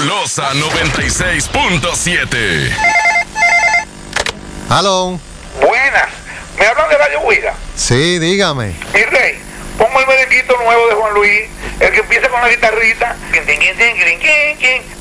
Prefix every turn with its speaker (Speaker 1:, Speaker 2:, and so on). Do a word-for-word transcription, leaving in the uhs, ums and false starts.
Speaker 1: Fabulosa noventa y seis punto siete.
Speaker 2: Hello.
Speaker 3: Buenas. ¿Me hablan de Radio Huida?
Speaker 2: Sí, dígame.
Speaker 3: Mi rey, pongo el merenguito nuevo de Juan Luis, el que empieza con la guitarrita.